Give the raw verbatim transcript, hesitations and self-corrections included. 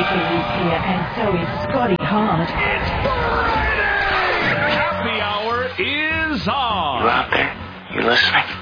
Luke's here, and so is Scotty Hart. It's Friday! Happy hour is on. You out there? You listening?